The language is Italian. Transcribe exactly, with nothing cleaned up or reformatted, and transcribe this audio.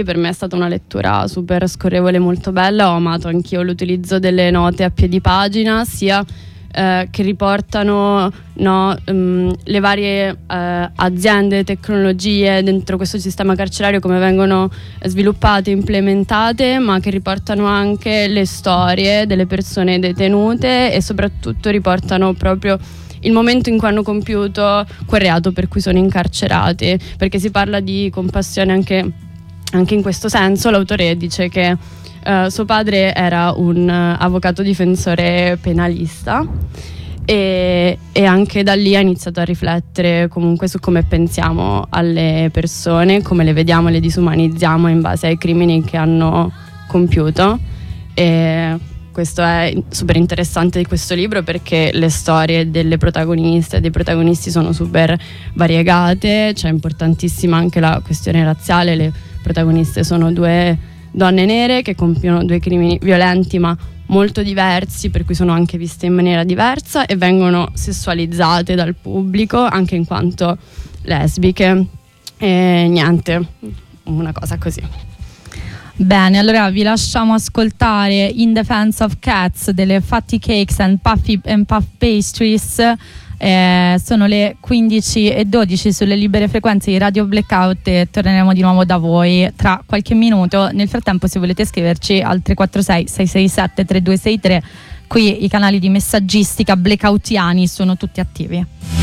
Per me è stata una lettura super scorrevole, molto bella. Ho amato anch'io l'utilizzo delle note a piedi pagina, sia eh, che riportano no, um, le varie eh, aziende, tecnologie dentro questo sistema carcerario, come vengono sviluppate, implementate, ma che riportano anche le storie delle persone detenute e soprattutto riportano proprio il momento in cui hanno compiuto quel reato per cui sono incarcerati, perché si parla di compassione anche, anche in questo senso. L'autore dice che uh, suo padre era un uh, avvocato difensore penalista e, e anche da lì ha iniziato a riflettere comunque su come pensiamo alle persone, come le vediamo, le disumanizziamo in base ai crimini che hanno compiuto. E questo è super interessante di questo libro, perché le storie delle protagoniste e dei protagonisti sono super variegate. C'è importantissima anche la questione razziale. Le protagoniste sono due donne nere che compiono due crimini violenti ma molto diversi, per cui sono anche viste in maniera diversa e vengono sessualizzate dal pubblico anche in quanto lesbiche. E niente, una cosa così. Bene, allora vi lasciamo ascoltare In Defense of Cats delle Fatty Cakes and Puffy and Puff Pastries. Eh, sono le quindici e dodici sulle libere frequenze di Radio Blackout e torneremo di nuovo da voi tra qualche minuto. Nel frattempo, se volete scriverci al tre quattro sei sei sei sette tre due sei tre, qui i canali di messaggistica blackoutiani sono tutti attivi.